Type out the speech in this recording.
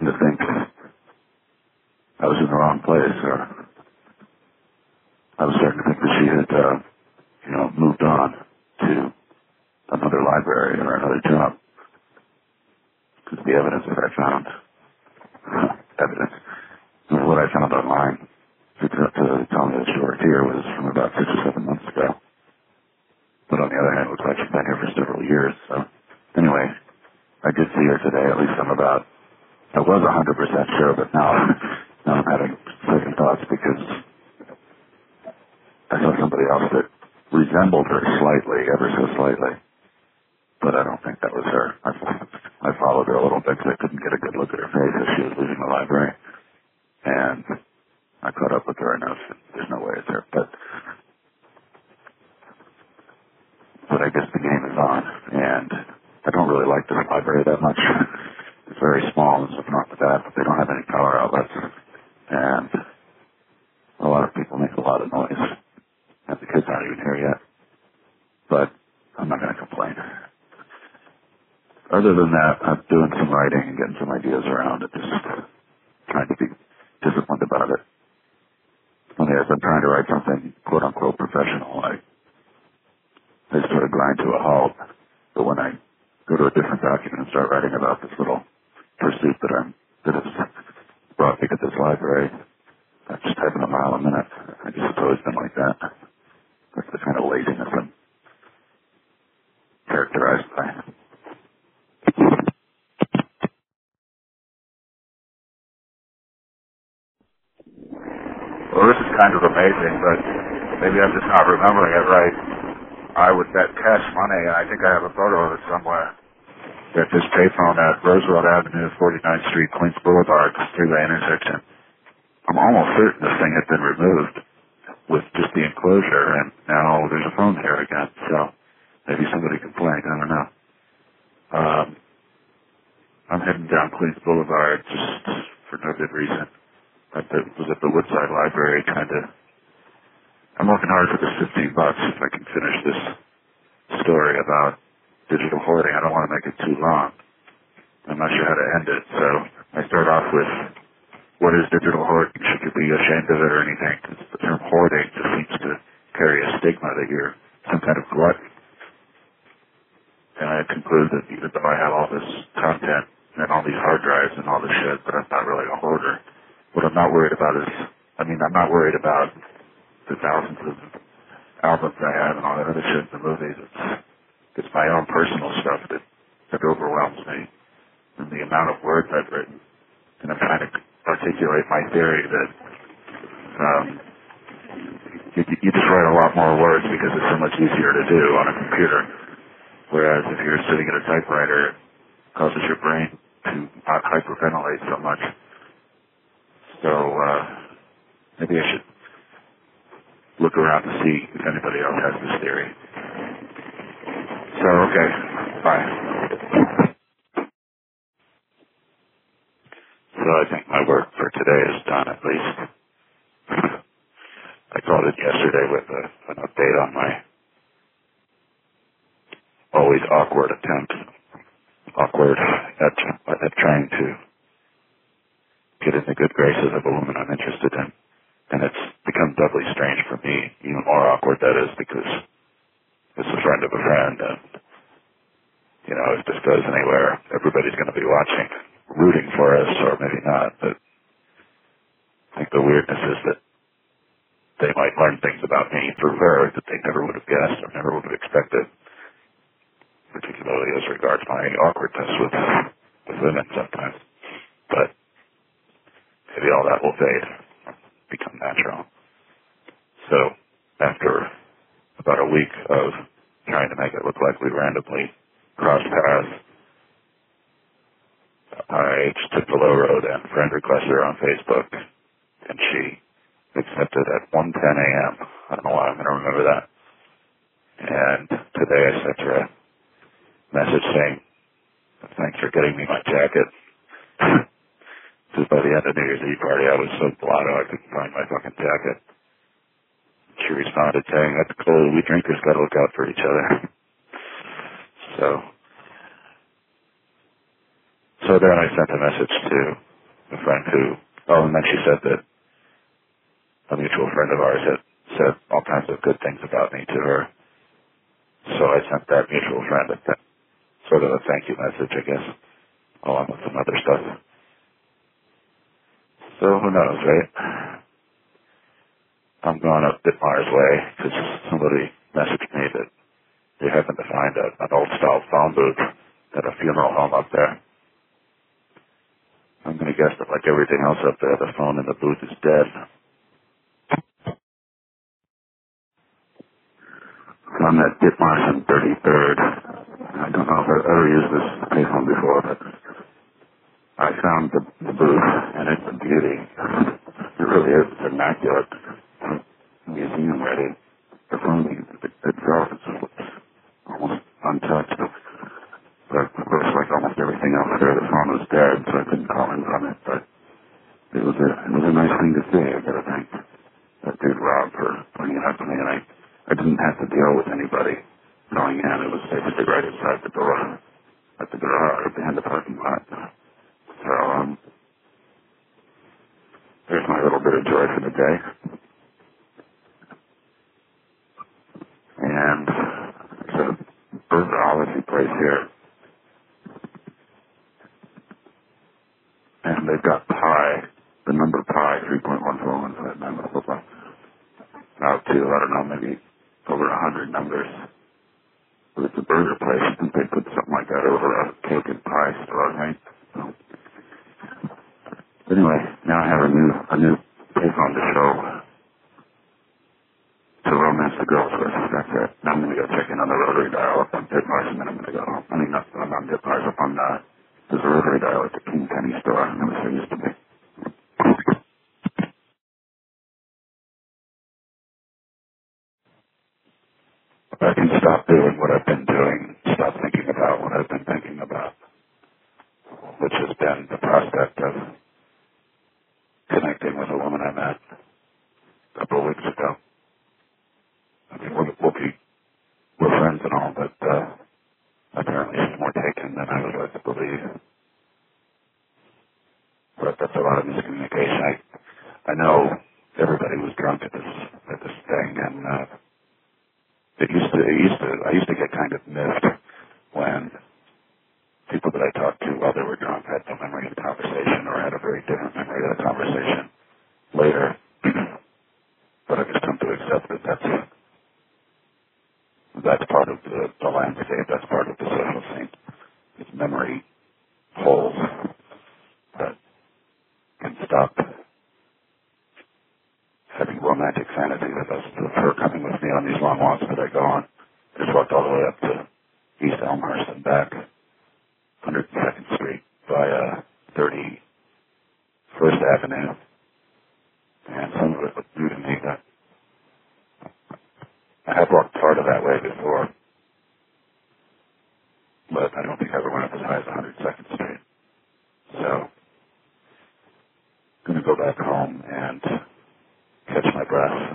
starting to think I was in the wrong place, or I was starting to think that she had, moved on to another library or another job. Because the evidence that I found, what I found online to tell me that she worked here was from about 6 or 7 months ago. But on the other hand, it looks like she's been here for several years. So anyway, I did see her today. At least I was 100% sure, but now I'm having second thoughts because I saw somebody else that resembled her slightly, ever so slightly. But I don't think that was her. I followed her a little bit because I couldn't get a good look at her face as she was leaving the library. And I caught up with her enough, and there's no way it's her. But I guess the game is on, and I don't really like this library that much. It's very small, there's nothing wrong with that, but they don't have any power outlets. And a lot of people make a lot of noise. And the kids aren't even here yet. But I'm not going to complain. Other than that, I'm doing some writing and getting some ideas around and just trying to be disciplined about it. Only as I'm trying to write something quote-unquote professional, I sort of grind to a halt. But when I go to a different document and start writing about this little pursuit that has brought me to this library, I'm just typing a mile a minute. I guess it's always been like that. That's the kind of laziness I'm characterized by. Well, this is kind of amazing, but maybe I'm just not remembering it right. I would bet cash money, and I think I have a photo of it somewhere, that this payphone at Roosevelt Avenue, 49th Street, Queens Boulevard, three-way intersection, I'm almost certain this thing had been removed with just the enclosure, and now there's a phone here again, so maybe somebody complained, I don't know. I'm heading down Queens Boulevard just for no good reason. I was at the Woodside Library I'm working hard for this $15 if I can finish this story about digital hoarding. I don't want to make it too long. I'm not sure how to end it, so I start off with, what is digital hoarding? Should you be ashamed of it or anything? Because the term hoarding just seems to carry a stigma that you're some kind of glutton. And I conclude that even though I have all this content and all these hard drives and all this shit, but I'm not really a hoarder. What I'm not worried about I'm not worried about the thousands of albums I have and all that other shit in the movies. It's my own personal stuff that overwhelms me, and the amount of words I've written. And I'm trying to articulate my theory that you just write a lot more words because it's so much easier to do on a computer. Whereas if you're sitting at a typewriter, it causes your brain to not hyperventilate so much. So maybe I should look around to see if anybody else has this theory. So, okay, bye. So I think my work for today is done, at least. I called it yesterday with an update on my always awkward at trying to get in the good graces of a woman I'm interested in. And it's become doubly strange for me, even more awkward that is, because it's a friend of a friend, and, if this goes anywhere, everybody's going to be watching, rooting for us, or maybe not, but I think the weirdness is that they might learn things about me through her that they never would have guessed or never would have expected, particularly as regards my awkwardness with women sometimes. But maybe all that will fade, become natural. So after about a week of trying to make it look like we randomly crossed paths, I just took the low road and friend requested her on Facebook, and she accepted at 1:10 a.m. I don't know why I'm going to remember that. And today I sent her a message saying, thanks for getting me my jacket. Because by the end of New Year's Eve party, I was so blotto I couldn't find my fucking jacket. She responded saying, that's cool, we drinkers got to look out for each other. So then I sent a message to friend who, oh, and then she said that a mutual friend of ours had said all kinds of good things about me to her. So I sent that mutual friend sort of a thank you message, I guess, along with some other stuff. So who knows, right? I'm going up Ditmar's way because somebody messaged me that they happened to find an old-style phone booth at a funeral home up there. I'm going to guess that, like everything else up there, the phone in the booth is dead. I'm at Ditmar's and 33rd. I don't know if I've ever used this payphone before, but I found the booth, and it's a beauty. It really is. It's immaculate. Museum ready. The phone itself is almost untouched. But of course, like almost everything else there, the phone was dead, so I couldn't call in from it. But it was a nice thing to see. I gotta thank that dude Rob for bringing it up to me, and I didn't have to deal with anybody going in. It was basically right inside the door, at the garage, behind the parking lot. So there's my little bit of joy for the day. And it's a burgerology place here. And they've got pi, the number pi, 3.14159, out to, I don't know, maybe over 100 numbers. But it's a burger place. I think they put something like that over a cake and pie store, right? So, anyway, now I have a new payphone to show to romance the girls with. That's it. Now I'm going to go check in on the rotary dial up on Ditmars, and then I'm going to go home. I mean, not on Ditmars, up on there's a rotary dial at the King Penny store. I never there used to be. I can stop doing what I've been doing, stop thinking about what I've been thinking about, which has been the prospect of connecting with a woman I met a couple of weeks ago. I mean, we're friends and all, but apparently she's more taken than I would like to believe. But that's a lot of miscommunication. I know everybody was drunk at this thing, and I used to get kind of miffed when people that I talked to while they were drunk had no memory of the conversation or had a very different memory of the conversation later. But I've just come to accept that that's part of the landscape. That's part of the social scene. It's memory holes that can stop having romantic fantasy with us. Her coming with me on these long walks that I go on. Just walked all the way up to East Elmhurst and back, 102nd Street via 31st Avenue. And some of it looked new to me. That I have walked part of that way before, but I don't think I ever went up as high as 102nd Street. So I'm going to go back home and catch my breath